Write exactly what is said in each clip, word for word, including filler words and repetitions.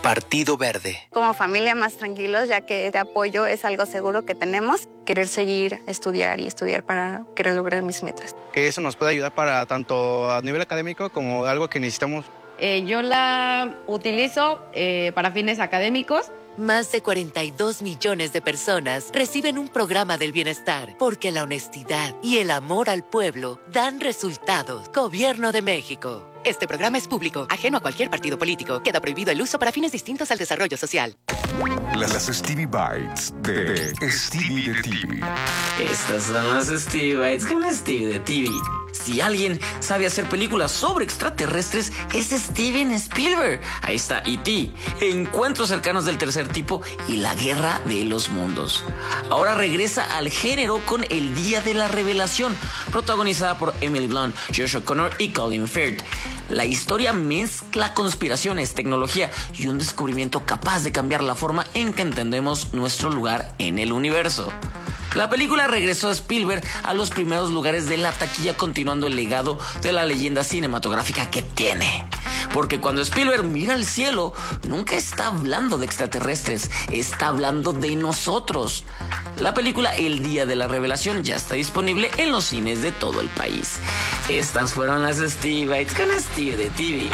Partido Verde. Como familia más tranquilos, ya que este apoyo es algo seguro que tenemos. Querer seguir, estudiar y estudiar para querer lograr mis metas. Que eso nos puede ayudar para tanto a nivel académico como algo que necesitamos. Eh, yo la utilizo eh, para fines académicos. Más de cuarenta y dos millones de personas reciben un programa del bienestar porque la honestidad y el amor al pueblo dan resultados. Gobierno de México. Este programa es público, ajeno a cualquier partido político. Queda prohibido el uso para fines distintos al desarrollo social. Las Stevie Bites de Stevie de T V. Estas son las Stevie Bites con Stevie de T V. Si alguien sabe hacer películas sobre extraterrestres, es Steven Spielberg. Ahí está E T, Encuentros cercanos del tercer tipo y La guerra de los mundos. Ahora regresa al género con El día de la revelación, protagonizada por Emily Blunt, Joshua Connor y Colin Firth. La historia mezcla conspiraciones, tecnología y un descubrimiento capaz de cambiar la forma en que entendemos nuestro lugar en el universo. La película regresó a Spielberg a los primeros lugares de la taquilla, continuando el legado de la leyenda cinematográfica que tiene. Porque cuando Spielberg mira al cielo, nunca está hablando de extraterrestres, está hablando de nosotros. La película El día de la revelación ya está disponible en los cines de todo el país. Estas fueron las Stevie Bites con Stevie de T V.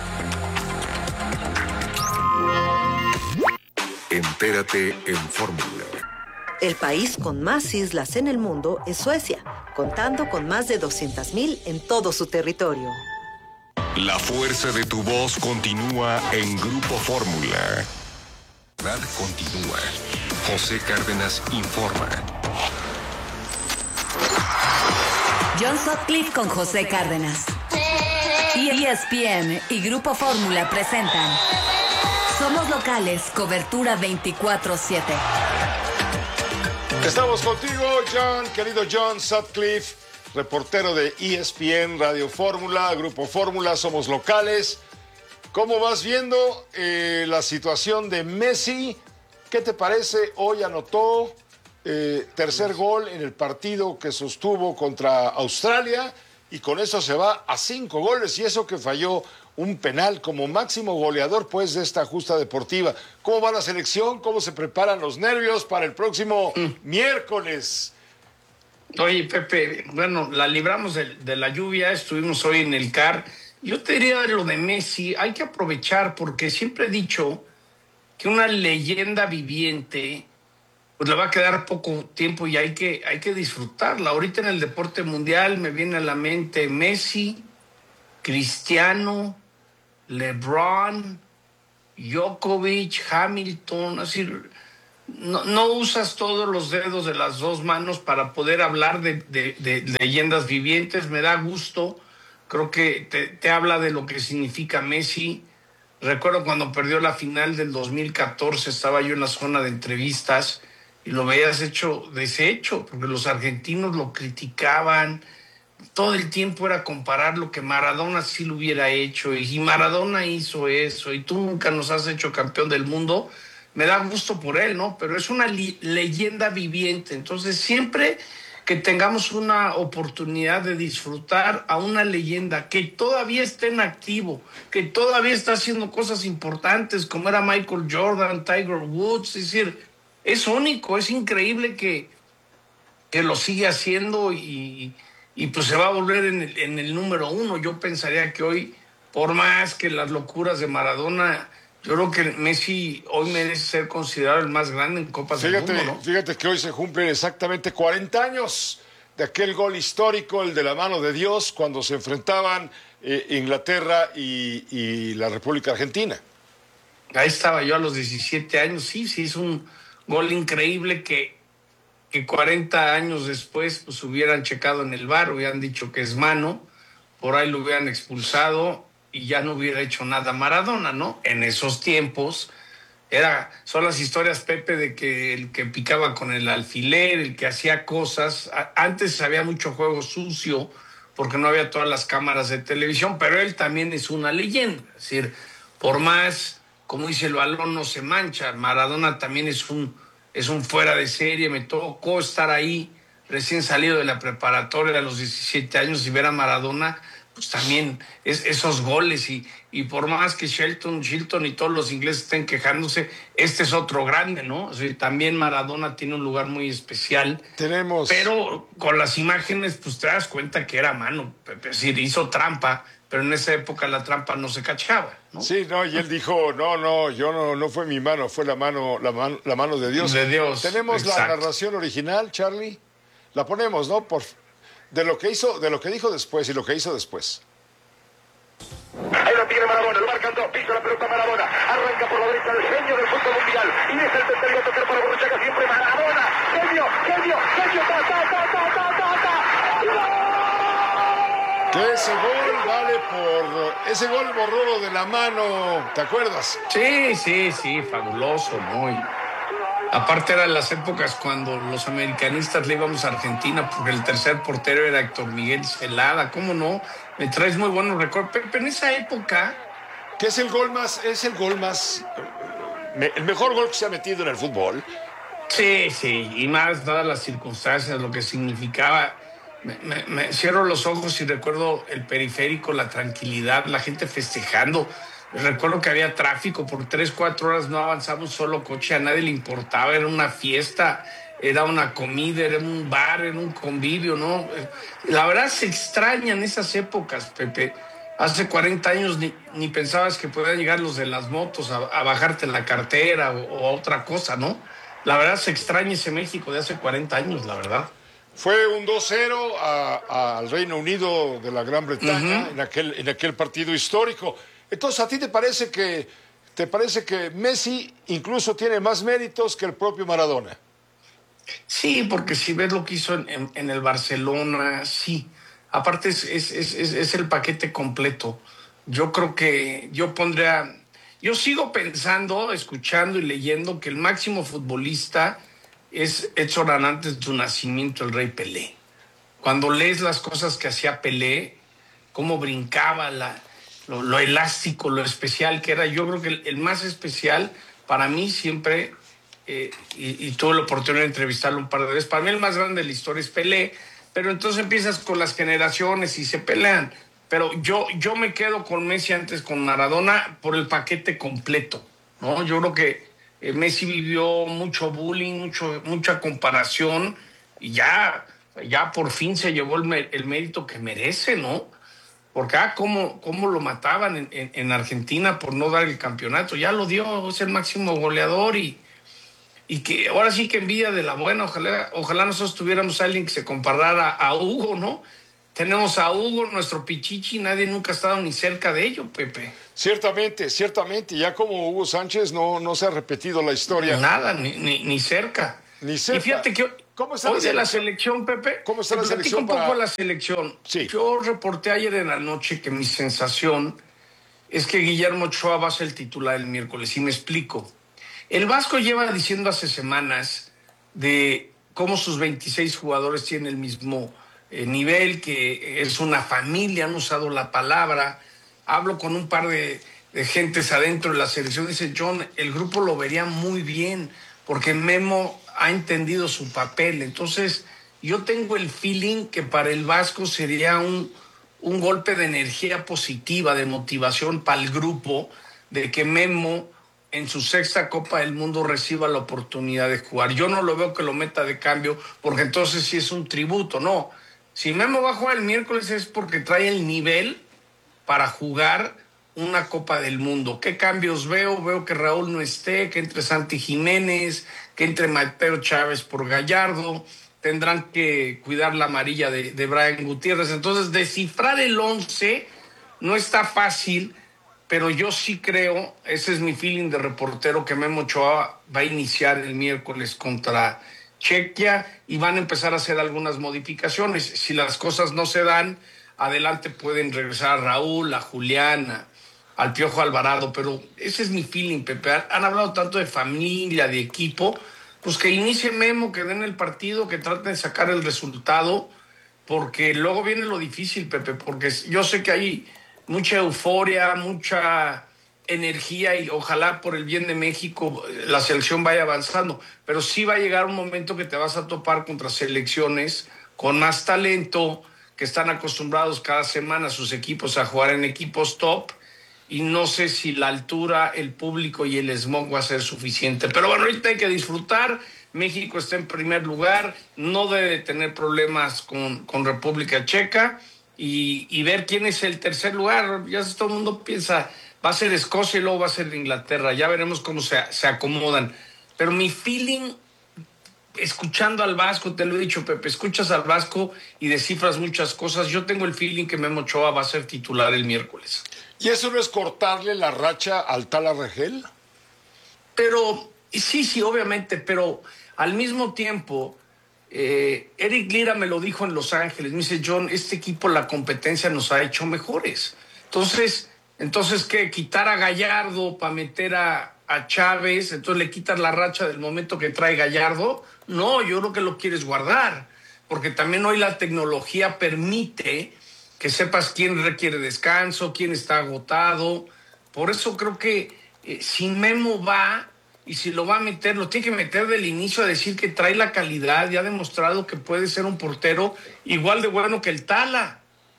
Entérate en Fórmula. El país con más islas en el mundo es Suecia, contando con más de doscientas mil en todo su territorio. La fuerza de tu voz continúa en Grupo Fórmula. Radio continúa. José Cárdenas informa. John Sutcliffe con José Cárdenas. E S P N y Grupo Fórmula presentan Somos Locales, cobertura veinticuatro siete. Estamos contigo, John, querido John Sutcliffe, reportero de E S P N, Radio Fórmula, Grupo Fórmula, Somos Locales. ¿Cómo vas viendo eh, la situación de Messi? ¿Qué te parece? Hoy anotó eh, tercer gol en el partido que sostuvo contra Australia y con eso se va a cinco goles y eso que falló un penal como máximo goleador pues de esta justa deportiva. ¿Cómo va la selección? ¿Cómo se preparan los nervios para el próximo mm. miércoles? Oye, Pepe, bueno, la libramos de, de la lluvia, estuvimos hoy en el C A R. Yo te diría lo de Messi, hay que aprovechar porque siempre he dicho que una leyenda viviente pues le va a quedar poco tiempo y hay que, hay que disfrutarla. Ahorita en el deporte mundial me viene a la mente Messi, Cristiano, LeBron, Djokovic, Hamilton, así, no, no usas todos los dedos de las dos manos para poder hablar de, de, de leyendas vivientes. Me da gusto, creo que te, te habla de lo que significa Messi. Recuerdo cuando perdió la final del dos mil catorce, estaba yo en la zona de entrevistas y lo veías hecho deshecho, porque los argentinos lo criticaban. Todo el tiempo era comparar lo que Maradona sí lo hubiera hecho y Maradona hizo eso y tú nunca nos has hecho campeón del mundo. Me da gusto por él, ¿no? Pero es una li- leyenda viviente. Entonces siempre que tengamos una oportunidad de disfrutar a una leyenda que todavía está en activo, que todavía está haciendo cosas importantes como era Michael Jordan, Tiger Woods, es decir, es único, es increíble que, que lo sigue haciendo y... y pues se va a volver en el, en el número uno. Yo pensaría que hoy, por más que las locuras de Maradona, yo creo que Messi hoy merece ser considerado el más grande en Copas fíjate, del Mundo, ¿no? Fíjate que hoy se cumplen exactamente cuarenta años de aquel gol histórico, el de la mano de Dios, cuando se enfrentaban eh, Inglaterra y, y la República Argentina. Ahí estaba yo a los diecisiete años, sí, sí, es un gol increíble que... que cuarenta años después pues hubieran checado en el V A R, hubieran dicho que es mano, por ahí lo hubieran expulsado y ya no hubiera hecho nada Maradona, ¿no? En esos tiempos era, son las historias, Pepe, de que el que picaba con el alfiler, el que hacía cosas. Antes había mucho juego sucio porque no había todas las cámaras de televisión, pero él también es una leyenda. Es decir, por más, como dice el balón, no se mancha. Maradona también es un, es un fuera de serie. Me tocó estar ahí recién salido de la preparatoria a los diecisiete años y ver a Maradona pues también es, esos goles y, y por más que Shelton, Shilton y todos los ingleses estén quejándose, este es otro grande, ¿no? O sea, también Maradona tiene un lugar muy especial. Tenemos... Pero con las imágenes, pues te das cuenta que era mano, es decir, hizo trampa, pero en esa época la trampa no se cachaba, ¿no? Sí, no, y él dijo, no, no, yo no, no fue mi mano, fue la mano, la mano, la mano de Dios. De Dios. Tenemos exacto. la narración original, Charlie. La ponemos, ¿no? Por, de lo que hizo, de lo que dijo después y lo que hizo después. Ahí lo tiene Maradona, lo marcan dos, pisa la pelota Maradona, arranca por la derecha el genio del fútbol mundial, y es el tercero a tocar para Borruchaga, siempre Maradona, genio, genio, genio, ta, ta, ta, ta, ta, ta, ta. Que ese gol vale por, ese gol borró lo de la mano, ¿te acuerdas? Sí, sí, sí, fabuloso, muy. Aparte eran las épocas cuando los americanistas le íbamos a Argentina porque el tercer portero era Héctor Miguel Celada, ¿cómo no? Me traes muy buenos recuerdos, pero, pero en esa época... Que es el gol más, es el gol más, el mejor gol que se ha metido en el fútbol. Sí, sí, y más dadas las circunstancias, lo que significaba. Me, me, me cierro los ojos y recuerdo el periférico, la tranquilidad, la gente festejando. Recuerdo que había tráfico, por tres, cuatro horas no avanzaba un solo coche, a nadie le importaba, era una fiesta, era una comida, era un bar, era un convivio, ¿no? La verdad se extrañan esas épocas, Pepe. Hace cuarenta años ni, ni pensabas que podían llegar los de las motos a, a bajarte la cartera o, o otra cosa, ¿no? La verdad se extraña ese México de hace cuarenta años, la verdad. Fue un dos cero al Reino Unido de la Gran Bretaña, uh-huh. en, aquel, en aquel partido histórico. Entonces, ¿a ti te parece que te parece que Messi incluso tiene más méritos que el propio Maradona? Sí, porque si ves lo que hizo en, en, en el Barcelona, sí. Aparte es, es, es, es el paquete completo. Yo creo que yo pondría... Yo sigo pensando, escuchando y leyendo que el máximo futbolista es Edson antes de su nacimiento, el Rey Pelé. Cuando lees las cosas que hacía Pelé, cómo brincaba la... Lo, lo elástico, lo especial que era. Yo creo que el, el más especial para mí siempre, eh, y, y tuve la oportunidad de entrevistarlo un par de veces, para mí el más grande de la historia es Pelé, pero entonces empiezas con las generaciones y se pelean. Pero yo, yo me quedo con Messi antes con Maradona por el paquete completo, ¿no? Yo creo que eh, Messi vivió mucho bullying, mucho, mucha comparación y ya, ya por fin se llevó el, el mérito que merece, ¿no? Porque, ah, cómo, cómo lo mataban en, en, en Argentina por no dar el campeonato. Ya lo dio, es el máximo goleador y, y que ahora sí que envidia de la buena. Ojalá, ojalá nosotros tuviéramos a alguien que se comparara a Hugo, ¿no? Tenemos a Hugo, nuestro pichichi, nadie nunca ha estado ni cerca de ello, Pepe. Ciertamente, ciertamente. Ya como Hugo Sánchez no, no se ha repetido la historia. Nada, ni, ni, ni cerca. Ni cerca. Y fíjate que ¿Cómo está hoy la de la selección, Pepe? ¿Cómo está te la selección un poco para... la selección. Sí. Yo reporté ayer en la noche que mi sensación es que Guillermo Ochoa va a ser el titular el miércoles, y me explico. El Vasco lleva diciendo hace semanas de cómo sus veintiséis jugadores tienen el mismo eh, nivel, que es una familia, han usado la palabra. Hablo con un par de, de gentes adentro de la selección, dice John, el grupo lo vería muy bien, porque Memo ha entendido su papel. Entonces, yo tengo el feeling que para el Vasco sería un, un golpe de energía positiva, de motivación para el grupo, de que Memo en su sexta Copa del Mundo reciba la oportunidad de jugar. Yo no lo veo que lo meta de cambio, porque entonces sí es un tributo, no. Si Memo va a jugar el miércoles es porque trae el nivel para jugar una Copa del Mundo. ¿Qué cambios veo? Veo que Raúl no esté, que entre Santi Jiménez, que entre Mateo Chávez por Gallardo, tendrán que cuidar la amarilla de, de Brian Gutiérrez. Entonces, descifrar el once no está fácil, pero yo sí creo, ese es mi feeling de reportero, que Memo Ochoa va a iniciar el miércoles contra Chequia y van a empezar a hacer algunas modificaciones. Si las cosas no se dan, adelante pueden regresar a Raúl, a Julián, a, al Piojo Alvarado, pero ese es mi feeling, Pepe. Han hablado tanto de familia, de equipo, pues que inicie Memo, que den el partido, que traten de sacar el resultado, porque luego viene lo difícil, Pepe, porque yo sé que hay mucha euforia, mucha energía y ojalá por el bien de México la selección vaya avanzando, pero sí va a llegar un momento que te vas a topar contra selecciones con más talento, que que están acostumbrados cada semana sus equipos a jugar en equipos top, y no sé si la altura, el público y el smog va a ser suficiente. Pero bueno, ahorita hay que disfrutar. México está en primer lugar, no debe tener problemas con, con República Checa, y, y ver quién es el tercer lugar. Ya todo el mundo piensa, va a ser Escocia y luego va a ser Inglaterra. Ya veremos cómo se, se acomodan. Pero mi feeling, escuchando al Vasco, te lo he dicho, Pepe, escuchas al Vasco y descifras muchas cosas. Yo tengo el feeling que Memo Ochoa va a ser titular el miércoles. ¿Y eso no es cortarle la racha al Tala Regel? Pero, sí, sí, obviamente, pero al mismo tiempo, eh, Eric Lira me lo dijo en Los Ángeles, me dice, John, este equipo, la competencia nos ha hecho mejores. Entonces, entonces ¿qué? Quitar a Gallardo para meter a, a Chávez, entonces le quitas la racha del momento que trae Gallardo. No, yo creo que lo quieres guardar, porque también hoy la tecnología permite que sepas quién requiere descanso, quién está agotado. Por eso creo que eh, si Memo va, y si lo va a meter, lo tiene que meter del inicio, a decir que trae la calidad y ha demostrado que puede ser un portero igual de bueno que el Tala.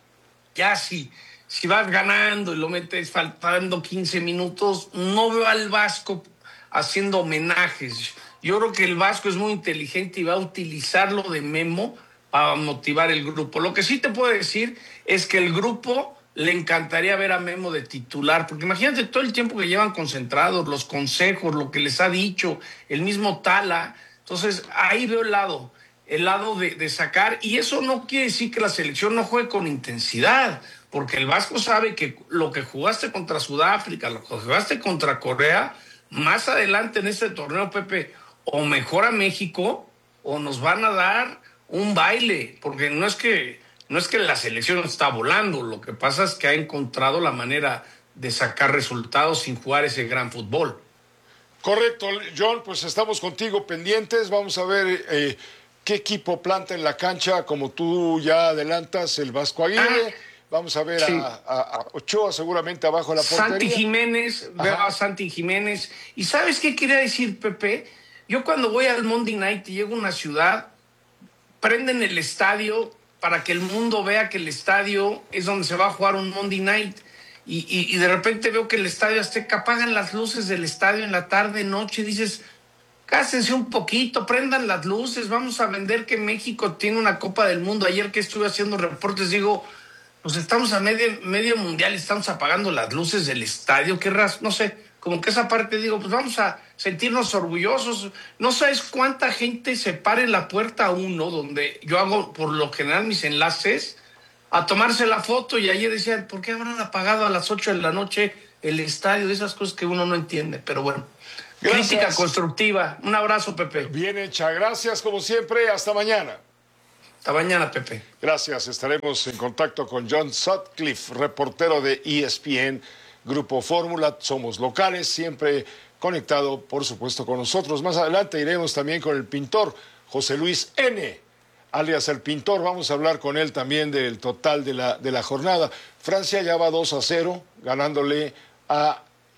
Ya si, si vas ganando y lo metes faltando quince minutos, no veo al Vasco haciendo homenajes. Yo creo que el Vasco es muy inteligente y va a utilizar lo de Memo para motivar el grupo. Lo que sí te puedo decir es que el grupo le encantaría ver a Memo de titular, porque imagínate todo el tiempo que llevan concentrados, los consejos, lo que les ha dicho, el mismo Tala. Entonces, ahí veo el lado, el lado de, de sacar, y eso no quiere decir que la selección no juegue con intensidad, porque el Vasco sabe que lo que jugaste contra Sudáfrica, lo que jugaste contra Corea, más adelante en este torneo, Pepe, o mejora México, o nos van a dar un baile, porque no es que no es que la selección está volando, lo que pasa es que ha encontrado la manera de sacar resultados sin jugar ese gran fútbol. Correcto, John, pues estamos contigo pendientes, vamos a ver eh, qué equipo planta en la cancha, como tú ya adelantas, el Vasco Aguirre, ah, vamos a ver sí. a, a, a Ochoa seguramente abajo de la portería. Santi Jiménez, veo a Santi Jiménez, y ¿sabes qué quería decir, Pepe? Yo cuando voy al Monday Night y llego a una ciudad, prenden el estadio para que el mundo vea que el estadio es donde se va a jugar un Monday Night. Y, y, y de repente veo que el Estadio Azteca, apagan las luces del estadio en la tarde, noche, y dices, cásense un poquito, prendan las luces, vamos a vender que México tiene una Copa del Mundo. Ayer que estuve haciendo reportes, digo, pues estamos a medio, medio mundial, estamos apagando las luces del estadio, qué ras, no sé, como que esa parte digo, pues vamos a sentirnos orgullosos. No sabes cuánta gente se para en la puerta uno, donde yo hago por lo general mis enlaces, a tomarse la foto, y ayer decían, ¿por qué habrán apagado a las ocho de la noche el estadio? De esas cosas que uno no entiende, pero bueno. Gracias. Crítica constructiva. Un abrazo, Pepe. Bien hecha, gracias como siempre, hasta mañana. Hasta mañana, Pepe. Gracias, estaremos en contacto con John Sutcliffe, reportero de E S P N, Grupo Fórmula, somos locales, siempre conectado, por supuesto, con nosotros. Más adelante iremos también con el pintor José Luis N., alias el pintor. Vamos a hablar con él también del total de la, de la jornada. Francia ya va dos a cero, ganándole a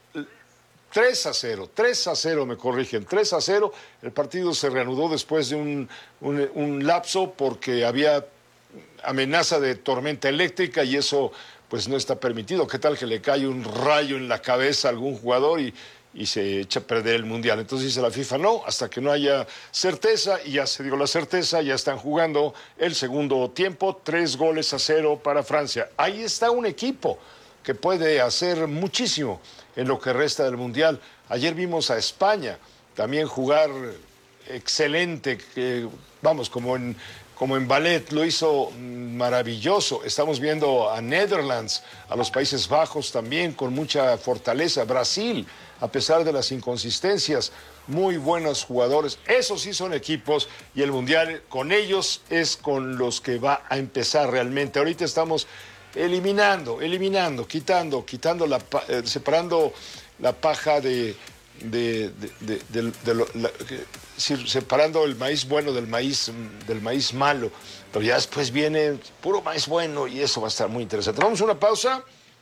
tres a cero, tres a cero me corrigen, tres a cero. El partido se reanudó después de un, un, un lapso porque había amenaza de tormenta eléctrica y eso pues no está permitido. ¿Qué tal que le cae un rayo en la cabeza a algún jugador y, y se echa a perder el Mundial? Entonces dice la FIFA, no, hasta que no haya certeza, y ya se dio la certeza, ya están jugando el segundo tiempo, tres goles a cero para Francia. Ahí está un equipo que puede hacer muchísimo en lo que resta del Mundial. Ayer vimos a España también jugar excelente, eh, vamos, como en, como en ballet, lo hizo maravilloso. Estamos viendo a Netherlands, a los Países Bajos también con mucha fortaleza. Brasil, a pesar de las inconsistencias, muy buenos jugadores. Esos sí son equipos, y el Mundial con ellos es con los que va a empezar realmente. Ahorita estamos eliminando, eliminando, quitando, quitando la, eh, separando la paja de, de, de, de, de, de lo, la, separando el maíz bueno del maíz, del maíz malo. Pero ya después viene puro maíz bueno y eso va a estar muy interesante. Vamos a una pausa.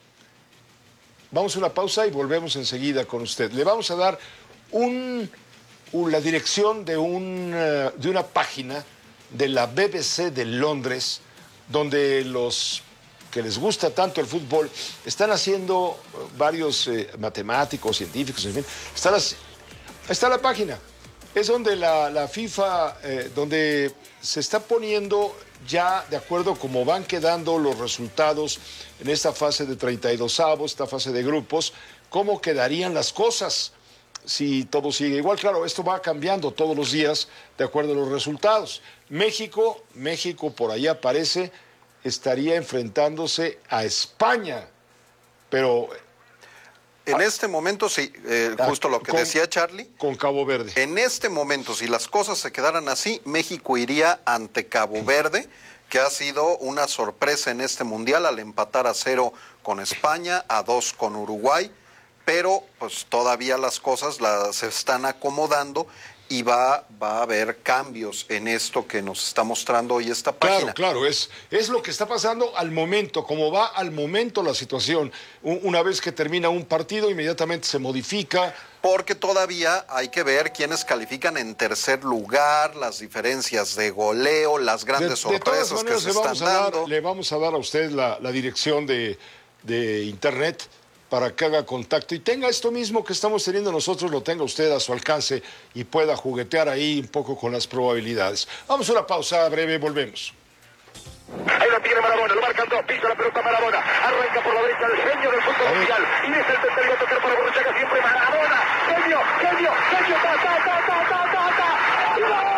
Vamos a una pausa y volvemos enseguida con usted. Le vamos a dar un, un, la dirección de, un, uh, de una página de la B B C de Londres, donde los que les gusta tanto el fútbol están haciendo varios eh, matemáticos, científicos, en fin, están las, está la página. Es donde la, la FIFA, eh, donde se está poniendo ya de acuerdo cómo van quedando los resultados en esta fase de treinta y dos avos, esta fase de grupos, cómo quedarían las cosas si todo sigue igual. Claro, esto va cambiando todos los días de acuerdo a los resultados. México, México por ahí aparece, estaría enfrentándose a España, pero... En este momento, sí, eh, justo lo que con, decía Charlie. Con Cabo Verde. En este momento, si las cosas se quedaran así, México iría ante Cabo Verde, que ha sido una sorpresa en este mundial al empatar a cero con España, a dos con Uruguay, pero pues todavía las cosas las se están acomodando y va, va a haber cambios en esto que nos está mostrando hoy esta página. Claro, claro, es, es lo que está pasando al momento, como va al momento la situación. Una vez que termina un partido, inmediatamente se modifica. Porque todavía hay que ver quiénes califican en tercer lugar, las diferencias de goleo, las grandes de, de sorpresas todas maneras, que se le vamos están a dar, dando. Le vamos a dar a usted la, la dirección de, de internet para que haga contacto y tenga esto mismo que estamos teniendo nosotros, lo tenga usted a su alcance y pueda juguetear ahí un poco con las probabilidades. Vamos a una pausa breve, volvemos. Ahí lo tiene Maradona, lo marcan dos, pisa la pelota Maradona, arranca por la derecha el genio del fútbol mundial, y es el tercero a tocar para Borruchaga, siempre Maradona, genio, genio, genio, ta, ta, ta, ta, ta, ta, ta, ¡gol!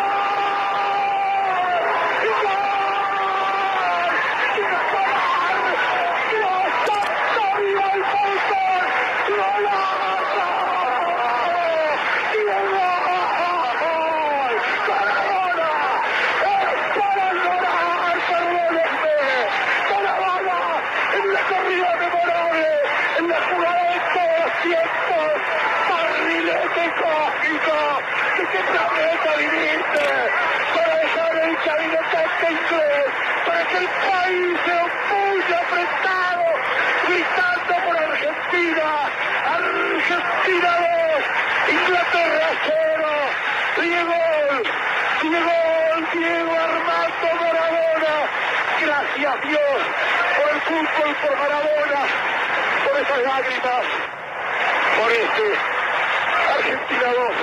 Para que el país se opulle apretado, gritando por Argentina. Argentina dos, Inglaterra cero. Diego, Diego, Diego Armando Maradona. Gracias Dios por el fútbol, por Maradona, por esas lágrimas, por este Argentina dos.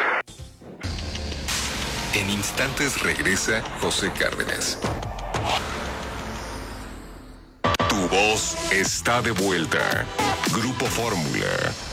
En instantes regresa José Cárdenas. Tu voz está de vuelta. Grupo Fórmula.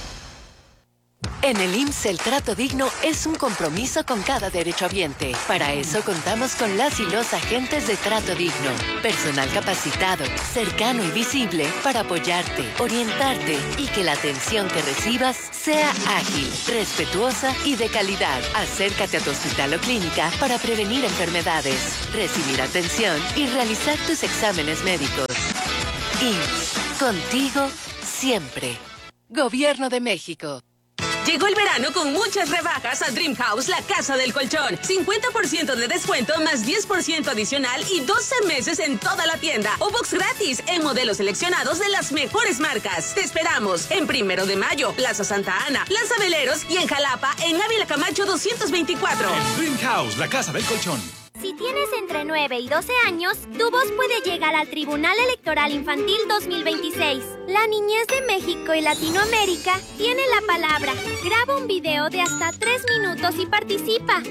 En el I M S S el trato digno es un compromiso con cada derechohabiente. Para eso contamos con las y los agentes de trato digno. Personal capacitado, cercano y visible para apoyarte, orientarte y que la atención que recibas sea ágil, respetuosa y de calidad. Acércate a tu hospital o clínica para prevenir enfermedades, recibir atención y realizar tus exámenes médicos. I M S S, contigo siempre. Gobierno de México. Llegó el verano con muchas rebajas a Dream House, la casa del colchón. cincuenta por ciento de descuento más diez por ciento adicional y doce meses en toda la tienda. O box gratis en modelos seleccionados de las mejores marcas. Te esperamos en Primero de Mayo, Plaza Santa Ana, Plaza Veleros y en Jalapa, en Ávila Camacho doscientos veinticuatro. Dream House, la casa del colchón. Si tienes entre nueve y doce años, tu voz puede llegar al Tribunal Electoral Infantil dos mil veintiséis. La niñez de México y Latinoamérica tiene la palabra. Graba un video de hasta tres minutos y participa.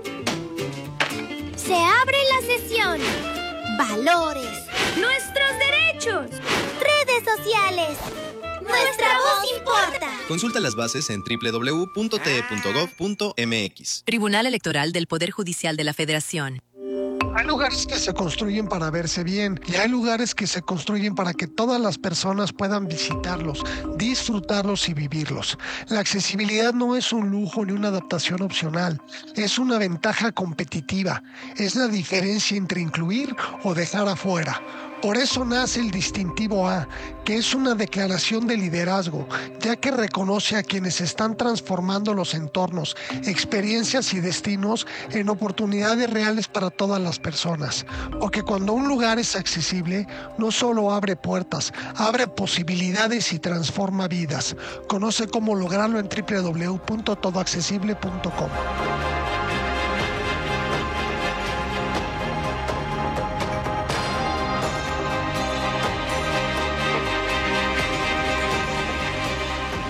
Se abre la sesión. Valores. Nuestros derechos. Redes sociales. Nuestra voz importa. Consulta las bases en doble u doble u doble u punto t e punto gov punto m x. Tribunal Electoral del Poder Judicial de la Federación. Hay lugares que se construyen para verse bien y hay lugares que se construyen para que todas las personas puedan visitarlos, disfrutarlos y vivirlos. La accesibilidad no es un lujo ni una adaptación opcional, es una ventaja competitiva, es la diferencia entre incluir o dejar afuera. Por eso nace el distintivo A, que es una declaración de liderazgo, ya que reconoce a quienes están transformando los entornos, experiencias y destinos en oportunidades reales para todas las personas. Porque cuando un lugar es accesible, no solo abre puertas, abre posibilidades y transforma vidas. Conoce cómo lograrlo en doble u doble u doble u punto todo accesible punto com.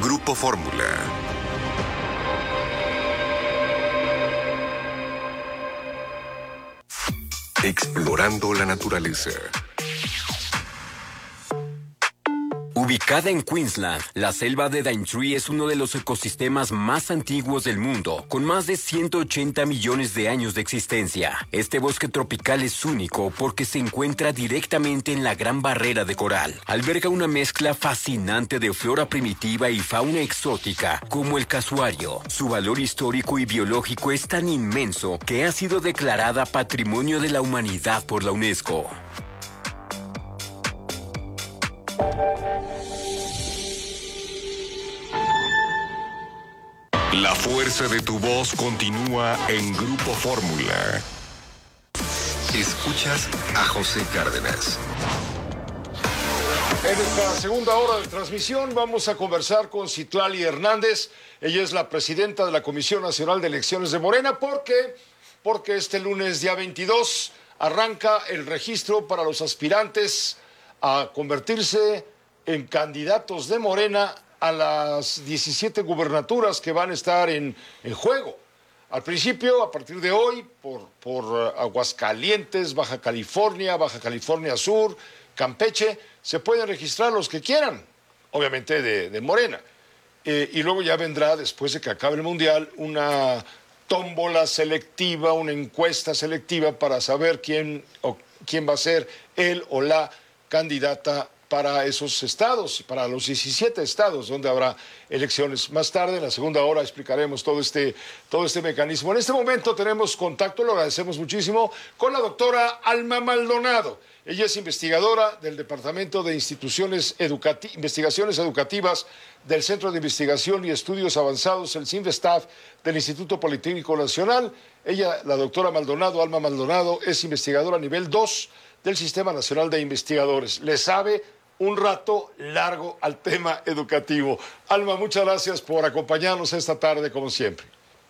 Grupo Fórmula. Explorando la naturaleza. Ubicada en Queensland, la selva de Daintree es uno de los ecosistemas más antiguos del mundo, con más de ciento ochenta millones de años de existencia. Este bosque tropical es único porque se encuentra directamente en la Gran Barrera de Coral. Alberga una mezcla fascinante de flora primitiva y fauna exótica, como el casuario. Su valor histórico y biológico es tan inmenso que ha sido declarada Patrimonio de la Humanidad por la UNESCO. La fuerza de tu voz continúa en Grupo Fórmula. Escuchas a José Cárdenas. En esta segunda hora de transmisión vamos a conversar con Citlali Hernández. Ella es la presidenta de la Comisión Nacional de Elecciones de Morena. ¿Por qué? Porque este lunes, día veintidós, arranca el registro para los aspirantes a convertirse en candidatos de Morena a las diecisiete gubernaturas que van a estar en, en juego. Al principio, a partir de hoy, por, por Aguascalientes, Baja California, Baja California Sur, Campeche, se pueden registrar los que quieran, obviamente de, de Morena. Eh, y luego ya vendrá, después de que acabe el Mundial, una tómbola selectiva, una encuesta selectiva para saber quién, o, quién va a ser él o la candidata para esos estados, para los diecisiete estados donde habrá elecciones. Más tarde, en la segunda hora, explicaremos todo este, todo este mecanismo. En este momento tenemos contacto, lo agradecemos muchísimo, con la doctora Alma Maldonado. Ella es investigadora del Departamento de Instituciones Educati- Investigaciones Educativas del Centro de Investigación y Estudios Avanzados, el CINVESTAF, del Instituto Politécnico Nacional. Ella, la doctora Maldonado, Alma Maldonado, es investigadora a nivel dos del Sistema Nacional de Investigadores. Le sabe un rato largo al tema educativo. Alma, muchas gracias por acompañarnos esta tarde, como siempre.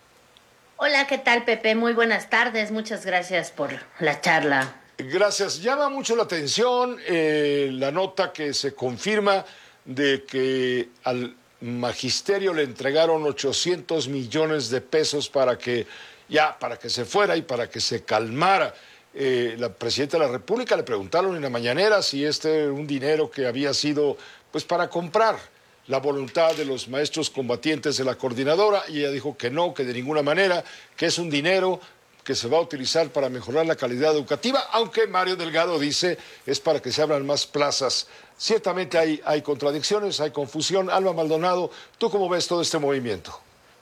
Hola, ¿qué tal, Pepe? Muy buenas tardes. Muchas gracias por la charla. Gracias. Llama mucho la atención eh, la nota que se confirma de que al magisterio le entregaron ochocientos millones de pesos para que ya, para que se fuera y para que se calmara. Eh, la presidenta de la República le preguntaron en la mañanera si este era un dinero que había sido pues para comprar la voluntad de los maestros combatientes de la coordinadora, y ella dijo que no, que de ninguna manera, que es un dinero que se va a utilizar para mejorar la calidad educativa, aunque Mario Delgado dice es para que se abran más plazas. Ciertamente hay, hay contradicciones, hay confusión. Alma Maldonado, ¿tú cómo ves todo este movimiento?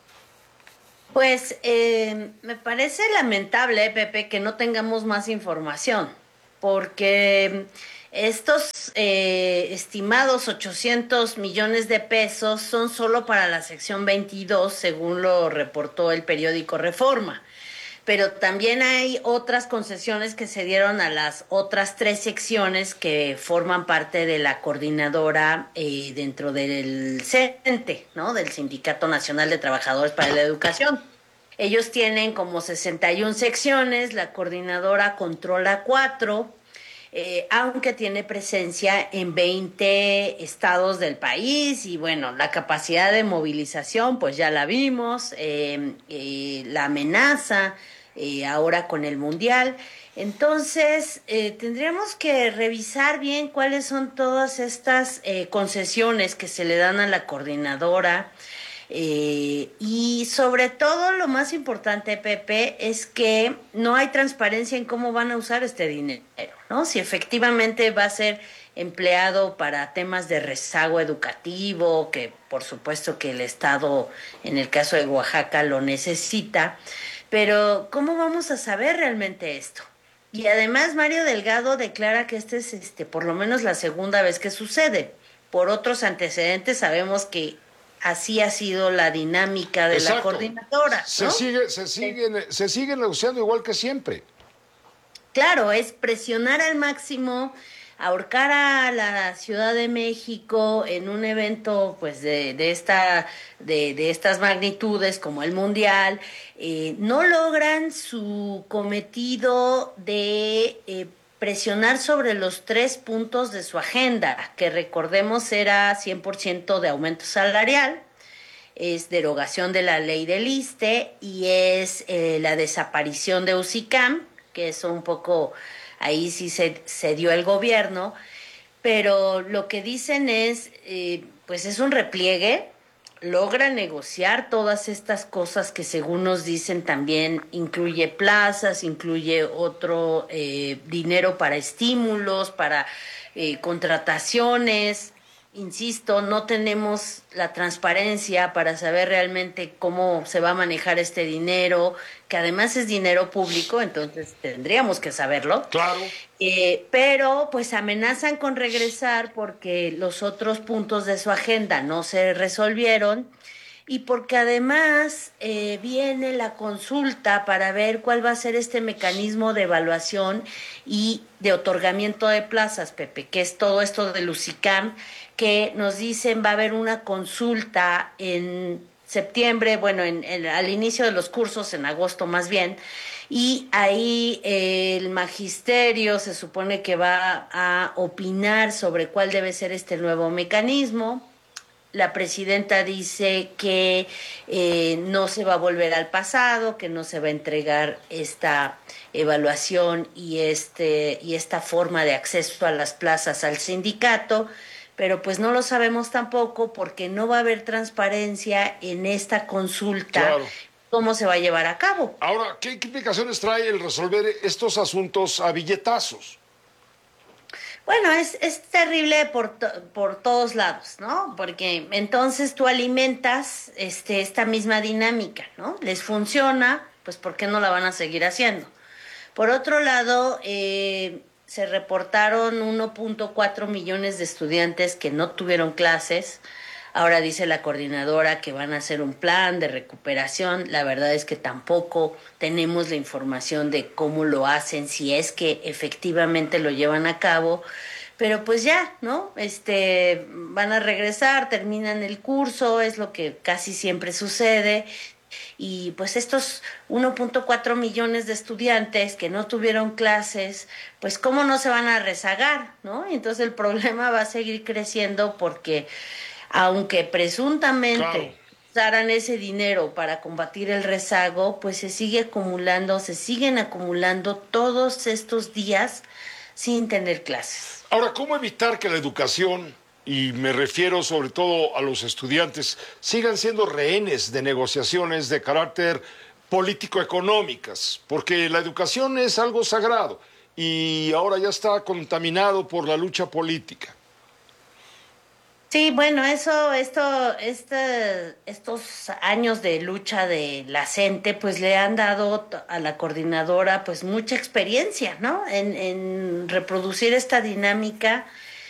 Pues eh, me parece lamentable, Pepe, que no tengamos más información, porque estos eh, estimados ochocientos millones de pesos son solo para la sección veintidós, según lo reportó el periódico Reforma. Pero también hay otras concesiones que se dieron a las otras tres secciones que forman parte de la coordinadora eh, dentro del CENTE, ¿no? Del Sindicato Nacional de Trabajadores para la Educación. Ellos tienen como sesenta y una secciones, la coordinadora controla cuatro, eh, aunque tiene presencia en veinte estados del país, y bueno, la capacidad de movilización pues ya la vimos, eh, eh, la amenaza eh, ahora con el Mundial. Entonces, eh, tendríamos que revisar bien cuáles son todas estas eh, concesiones que se le dan a la coordinadora. Eh, y sobre todo, lo más importante, Pepe, es que no hay transparencia en cómo van a usar este dinero, ¿no? Si efectivamente va a ser empleado para temas de rezago educativo, que por supuesto que el Estado, en el caso de Oaxaca, lo necesita, pero ¿cómo vamos a saber realmente esto? Y además Mario Delgado declara que esta es este, por lo menos la segunda vez que sucede. Por otros antecedentes sabemos que así ha sido la dinámica de Exacto. la coordinadora, ¿no? Se sigue, se siguen, se siguen negociando igual que siempre. Claro, es presionar al máximo, ahorcar a la Ciudad de México en un evento pues de, de esta de, de estas magnitudes como el Mundial. Eh, no logran su cometido de eh, presionar sobre los tres puntos de su agenda, que recordemos era cien por ciento de aumento salarial, es derogación de la ley del ISSSTE y es eh, la desaparición de UCICAM, que es un poco, ahí sí se, se dio el gobierno, pero lo que dicen es, eh, pues es un repliegue, logra negociar todas estas cosas que según nos dicen también incluye plazas, incluye otro eh, dinero para estímulos, para eh, contrataciones. Insisto, no tenemos la transparencia para saber realmente cómo se va a manejar este dinero, que además es dinero público, entonces tendríamos que saberlo. Claro. Eh, pero pues amenazan con regresar porque los otros puntos de su agenda no se resolvieron y porque además eh, viene la consulta para ver cuál va a ser este mecanismo de evaluación y de otorgamiento de plazas, Pepe, que es todo esto del UCICAM, que nos dicen va a haber una consulta en septiembre, bueno, en, en, al inicio de los cursos, en agosto más bien, y ahí eh, el magisterio se supone que va a opinar sobre cuál debe ser este nuevo mecanismo. La presidenta dice que eh, no se va a volver al pasado, que no se va a entregar esta evaluación y, este, y esta forma de acceso a las plazas al sindicato, pero pues no lo sabemos tampoco porque no va a haber transparencia en esta consulta. Claro. ¿Cómo se va a llevar a cabo? Ahora, ¿qué implicaciones trae el resolver estos asuntos a billetazos? Bueno, es, es terrible por, to, por todos lados, ¿no? Porque entonces tú alimentas este, esta misma dinámica, ¿no? Les funciona, pues ¿por qué no la van a seguir haciendo? Por otro lado, eh, se reportaron uno punto cuatro millones de estudiantes que no tuvieron clases. Ahora dice la coordinadora que van a hacer un plan de recuperación. La verdad es que tampoco tenemos la información de cómo lo hacen, si es que efectivamente lo llevan a cabo. Pero pues ya, ¿no? Este, van a regresar, terminan el curso, es lo que casi siempre sucede. Y pues estos uno punto cuatro millones de estudiantes que no tuvieron clases, pues cómo no se van a rezagar, ¿no? Entonces el problema va a seguir creciendo porque aunque presuntamente claro. usaran ese dinero para combatir el rezago, pues se sigue acumulando, se siguen acumulando todos estos días sin tener clases. Ahora, ¿cómo evitar que la educación, y me refiero sobre todo a los estudiantes, sigan siendo rehenes de negociaciones de carácter político-económicas? Porque la educación es algo sagrado y ahora ya está contaminado por la lucha política. Sí, bueno, eso, esto, este, estos años de lucha de la CENTE, pues le han dado a la coordinadora, pues mucha experiencia, ¿no? En, en reproducir esta dinámica